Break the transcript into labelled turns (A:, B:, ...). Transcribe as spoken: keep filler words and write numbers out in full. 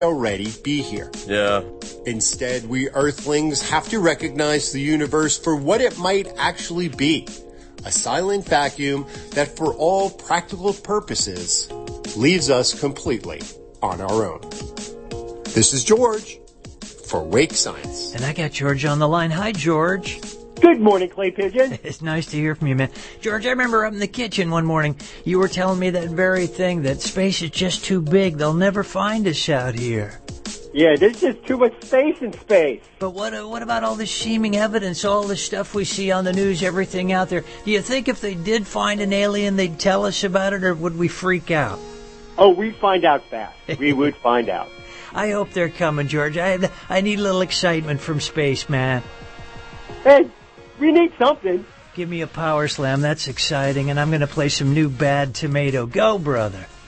A: already be here.
B: Yeah.
A: Instead, we Earthlings have to recognize the universe for what it might actually be. A silent vacuum that, for all practical purposes, leaves us completely on our own. This is George for Wake Science.
C: And I got George on the line. Hi, George.
D: Good morning, Clay Pigeon.
C: It's nice to hear from you, man. George, I remember up in the kitchen one morning, you were telling me that very thing, that space is just too big. They'll never find us out here.
D: Yeah, there's just too much space in space.
C: But what what about all this seeming evidence, all the stuff we see on the news, everything out there? Do you think if they did find an alien, they'd tell us about it, or would we freak out?
D: Oh, we'd find out fast. We would find out.
C: I hope they're coming, George. I I need a little excitement from space, man.
D: Hey, we need something.
C: Give me a power slam. That's exciting. And I'm going to play some new Bad Tomato. Go, brother.